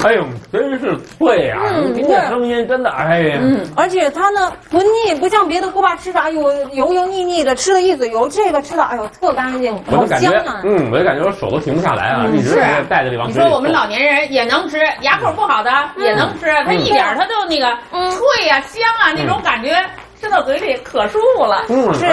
哎呦，真是脆呀！您这声音真的，哎呀， 而且它呢不腻，不像别的锅巴吃的，哎呦油腻腻的，吃了一嘴油，这个吃的哎呦特干净，好香啊！ 我就感觉我手都停不下来啊，一直带着这往嘴里。 你说我们老年人也能吃，牙口不好的也能吃，它一点它就那个脆呀、香啊那种感觉，吃到嘴里可舒服了。 是。